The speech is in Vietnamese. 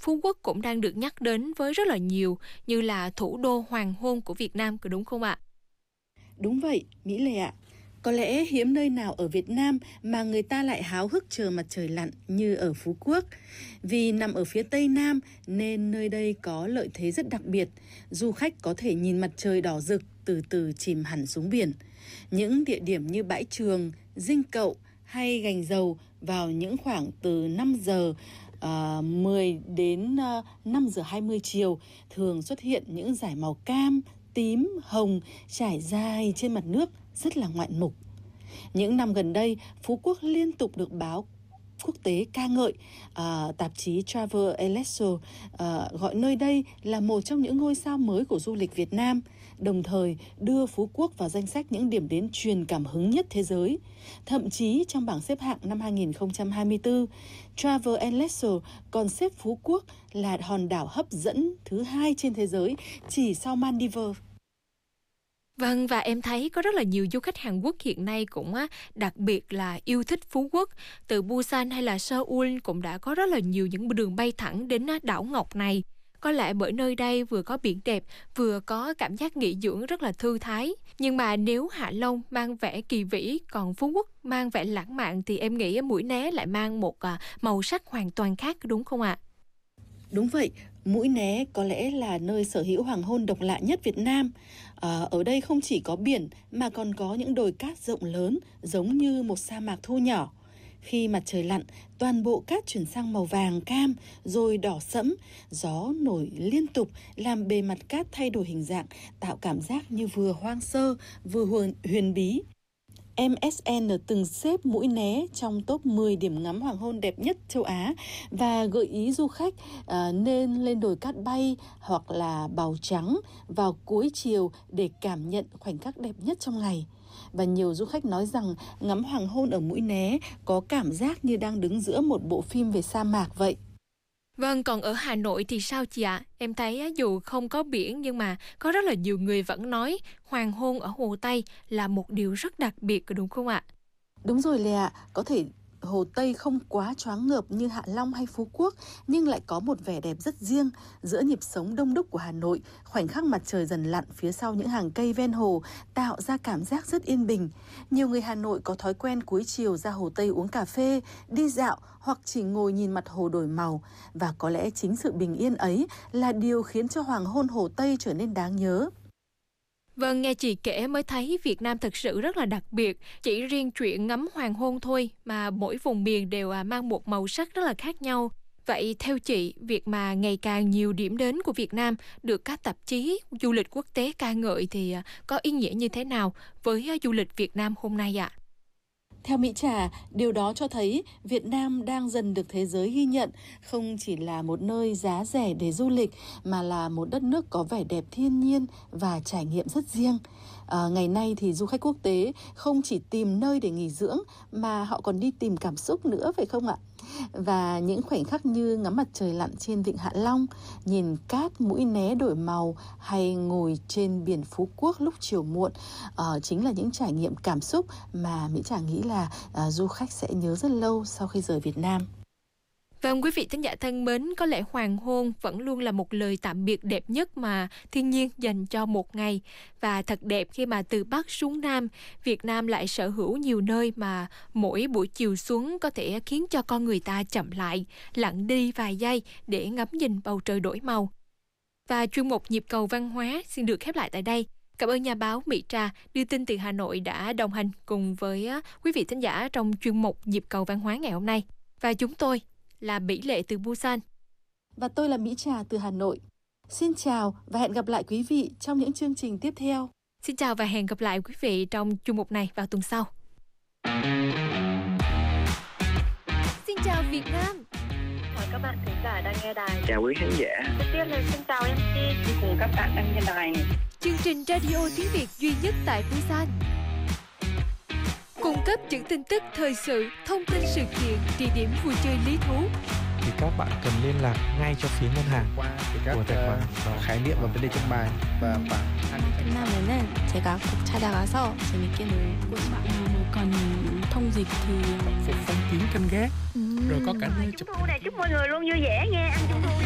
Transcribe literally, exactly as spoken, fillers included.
Phú Quốc cũng đang được nhắc đến với rất là nhiều, như là thủ đô hoàng hôn của Việt Nam, có đúng không ạ? Đúng vậy, Mỹ Lệ ạ. Có lẽ hiếm nơi nào ở Việt Nam mà người ta lại háo hức chờ mặt trời lặn như ở Phú Quốc. Vì nằm ở phía Tây Nam nên nơi đây có lợi thế rất đặc biệt. Du khách có thể nhìn mặt trời đỏ rực từ từ chìm hẳn xuống biển. Những địa điểm như Bãi Trường, Dinh Cậu hay Gành Dầu vào những khoảng từ năm giờ uh, mười đến uh, năm giờ hai mươi chiều thường xuất hiện những dải màu cam, tím, hồng trải dài trên mặt nước rất là ngoạn mục. Những năm gần đây, Phú Quốc liên tục được báo quốc tế ca ngợi. À, tạp chí Travel Essentials à, gọi nơi đây là một trong những ngôi sao mới của du lịch Việt Nam, đồng thời đưa Phú Quốc vào danh sách những điểm đến truyền cảm hứng nhất thế giới. Thậm chí trong bảng xếp hạng năm hai không hai tư, Travel Essentials còn xếp Phú Quốc là hòn đảo hấp dẫn thứ hai trên thế giới, chỉ sau Maldives. Vâng, và em thấy có rất là nhiều du khách Hàn Quốc hiện nay cũng á, đặc biệt là yêu thích Phú Quốc. Từ Busan hay là Seoul cũng đã có rất là nhiều những đường bay thẳng đến đảo Ngọc này. Có lẽ bởi nơi đây vừa có biển đẹp, vừa có cảm giác nghỉ dưỡng rất là thư thái. Nhưng mà nếu Hạ Long mang vẻ kỳ vĩ, còn Phú Quốc mang vẻ lãng mạn thì em nghĩ Mũi Né lại mang một màu sắc hoàn toàn khác, đúng không ạ? Đúng vậy, Mũi Né có lẽ là nơi sở hữu hoàng hôn độc lạ nhất Việt Nam. À, ở đây không chỉ có biển mà còn có những đồi cát rộng lớn giống như một sa mạc thu nhỏ. Khi mặt trời lặn, toàn bộ cát chuyển sang màu vàng cam rồi đỏ sẫm, gió nổi liên tục làm bề mặt cát thay đổi hình dạng, tạo cảm giác như vừa hoang sơ, vừa huyền, huyền bí. em ét en từng xếp Mũi Né trong top mười điểm ngắm hoàng hôn đẹp nhất châu Á và gợi ý du khách à, nên lên đồi cát bay hoặc là Bào Trắng vào cuối chiều để cảm nhận khoảnh khắc đẹp nhất trong ngày. Và nhiều du khách nói rằng ngắm hoàng hôn ở Mũi Né có cảm giác như đang đứng giữa một bộ phim về sa mạc vậy. Vâng, còn ở Hà Nội thì sao chị ạ? Em thấy dù không có biển nhưng mà có rất là nhiều người vẫn nói hoàng hôn ở Hồ Tây là một điều rất đặc biệt, đúng không ạ? Đúng rồi Lê ạ, có thể Hồ Tây không quá choáng ngợp như Hạ Long hay Phú Quốc, nhưng lại có một vẻ đẹp rất riêng. Giữa nhịp sống đông đúc của Hà Nội, khoảnh khắc mặt trời dần lặn phía sau những hàng cây ven hồ tạo ra cảm giác rất yên bình. Nhiều người Hà Nội có thói quen cuối chiều ra Hồ Tây uống cà phê, đi dạo hoặc chỉ ngồi nhìn mặt hồ đổi màu. Và có lẽ chính sự bình yên ấy là điều khiến cho hoàng hôn Hồ Tây trở nên đáng nhớ. Vâng, nghe chị kể mới thấy Việt Nam thực sự rất là đặc biệt. Chỉ riêng chuyện ngắm hoàng hôn thôi mà mỗi vùng miền đều mang một màu sắc rất là khác nhau. Vậy theo chị, việc mà ngày càng nhiều điểm đến của Việt Nam được các tạp chí du lịch quốc tế ca ngợi thì có ý nghĩa như thế nào với du lịch Việt Nam hôm nay ạ? Theo Mỹ Trà, điều đó cho thấy Việt Nam đang dần được thế giới ghi nhận không chỉ là một nơi giá rẻ để du lịch mà là một đất nước có vẻ đẹp thiên nhiên và trải nghiệm rất riêng. À, ngày nay thì du khách quốc tế không chỉ tìm nơi để nghỉ dưỡng mà họ còn đi tìm cảm xúc nữa, phải không ạ? Và những khoảnh khắc như ngắm mặt trời lặn trên vịnh Hạ Long, nhìn cát Mũi Né đổi màu hay ngồi trên biển Phú Quốc lúc chiều muộn uh, chính là những trải nghiệm cảm xúc mà Mỹ Trà nghĩ là uh, du khách sẽ nhớ rất lâu sau khi rời Việt Nam. Vâng, quý vị thính giả thân mến, có lẽ hoàng hôn vẫn luôn là một lời tạm biệt đẹp nhất mà thiên nhiên dành cho một ngày. Và thật đẹp khi mà từ Bắc xuống Nam, Việt Nam lại sở hữu nhiều nơi mà mỗi buổi chiều xuống có thể khiến cho con người ta chậm lại, lặng đi vài giây để ngắm nhìn bầu trời đổi màu. Và chuyên mục Nhịp cầu văn hóa xin được khép lại tại đây. Cảm ơn nhà báo Mỹ Trà đưa tin từ Hà Nội đã đồng hành cùng với quý vị thính giả trong chuyên mục Nhịp cầu văn hóa ngày hôm nay. Và chúng tôi là Mỹ Lệ từ Busan. Và tôi là Mỹ Trà từ Hà Nội. Xin chào và hẹn gặp lại quý vị trong những chương trình tiếp theo. Xin chào và hẹn gặp lại quý vị trong chuyên mục này vào tuần sau. Xin chào Việt Nam. Chào các bạn thính giả đang nghe đài. Chào quý khán giả. Đầu tiên là xin chào em xê cùng các bạn đang nghe đài. Chương trình radio tiếng Việt duy nhất tại Busan. Cung cấp những tin tức thời sự, thông tin sự kiện, địa điểm vui chơi lý thú. Thì các bạn cần liên lạc ngay cho phía ngân hàng qua các của tài khoản uh, khái niệm và vấn đề trong bài và bảng. 끝나면은 제가 꼭 찾아가서 재밌게 놀고 싶어요. Còn thông dịch thì phục phong kín canh gác. Ừ. Rồi có cả nơi chúc mọi người luôn vui vẻ nha, ăn trung thu.